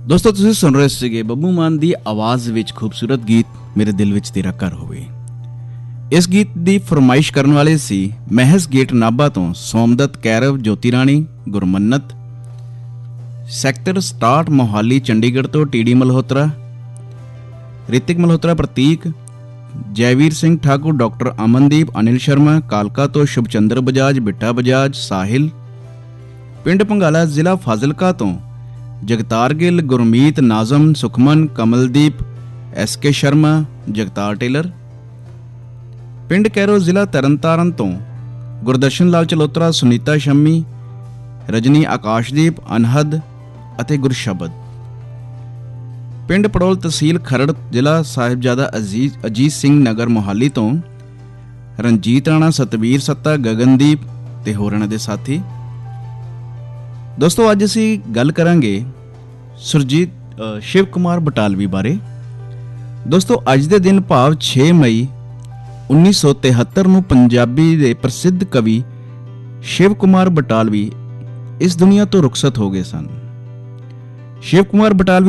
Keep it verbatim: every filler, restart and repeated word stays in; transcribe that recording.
ਦੋਸਤੋ ਤੁਸੀਂ ਸੁਣ ਰਹੇ ਸੀਗੇ ਬੱਬੂ ਮਾਨ ਦੀ ਆਵਾਜ਼ ਵਿੱਚ ਖੂਬਸੂਰਤ ਗੀਤ ਮੇਰੇ ਦਿਲ ਵਿੱਚ ਤੇਰਾ ਘਰ ਹੋਵੇ। ਇਸ ਗੀਤ ਦੀ ਫਰਮਾਇਸ਼ ਕਰਨ ਵਾਲੇ ਸੀ ਮਹਿਸ ਗੇਟ ਨਾਭਾ ਤੋਂ ਸੋਮਦੱਤ ਕੈਰਵ, ਜੋਤੀ ਰਾਣੀ, ਗੁਰਮੰਨਤ, ਸੈਕਟਰ ਸਤਾਹਠ ਮੋਹਾਲੀ ਚੰਡੀਗੜ੍ਹ ਤੋਂ ਟੀ ਡੀ ਮਲਹੋਤਰਾ, ਰਿਤਿਕ ਮਲਹੋਤਰਾ, ਪ੍ਰਤੀਕ, ਜੈਵੀਰ ਸਿੰਘ ਠਾਕੁਰ, ਡਾਕਟਰ ਅਮਨਦੀਪ, ਅਨਿਲ ਸ਼ਰਮਾ, ਕਾਲਕਾ ਤੋਂ ਸ਼ੁਭਚੰਦਰ ਬਜਾਜ, ਬਿੱਟਾ ਬਜਾਜ, ਸਾਹਿਲ, ਪਿੰਡ ਭੰਗਾਲਾ, ਜ਼ਿਲ੍ਹਾ ਫਾਜ਼ਿਲਕਾ ਤੋਂ Jagtar Gill, Gurmeet, ਨਾਜ਼ਮ, Sukhman, Kamaldeep, S K Sharma, Jagtar tailor, ਪਿੰਡ ਕੈਰੋ, ਜ਼ਿਲ੍ਹਾ ਤਰਨਤਾਰਨ ਤੋਂ ਗੁਰਦਰਸ਼ਨ ਲਾਲ ਚਲੋਤਰਾ, ਸੁਨੀਤਾ ਸ਼ੰਮੀ, ਰਜਨੀ, ਆਕਾਸ਼ਦੀਪ, ਅਨਹਦ ਅਤੇ ਗੁਰਸ਼ਬਦ, ਪਿੰਡ ਪੜੋਲ, ਤਹਿਸੀਲ ਖਰੜ, ਜ਼ਿਲ੍ਹਾ ਸਾਹਿਬਜ਼ਾਦਾ ਅਜੀਜ਼ ਅਜੀਤ ਸਿੰਘ ਨਗਰ ਮੋਹਾਲੀ ਤੋਂ ਰਣਜੀਤ ਰਾਣਾ, ਸਤਵੀਰ ਸੱਤਾ, ਗਗਨਦੀਪ ਤੇ ਹੋਰਾਂ ਦੇ ਸਾਥੀ। ਦੋਸਤੋ ਅੱਜ ਅਸੀਂ ਗੱਲ ਕਰਾਂਗੇ ਸੁਰਜੀਤ ਸ਼ਿਵ ਕੁਮਾਰ ਬਟਾਲਵੀ ਬਾਰੇ। ਦੋਸਤੋ ਅੱਜ ਦੇ ਦਿਨ ਭਾਵ ਛੇ ਮਈ ਉੱਨੀ ਸੌ ਤਿਹੱਤਰ ਨੂੰ ਪੰਜਾਬੀ ਦੇ ਪ੍ਰਸਿੱਧ ਕਵੀ ਸ਼ਿਵ ਕੁਮਾਰ ਬਟਾਲਵੀ ਇਸ ਦੁਨੀਆ ਤੋਂ ਰੁਖਸਤ ਹੋ ਗਏ ਸਨ। ਸ਼ਿਵ ਕੁਮਾਰ ਬਟਾਲਵੀ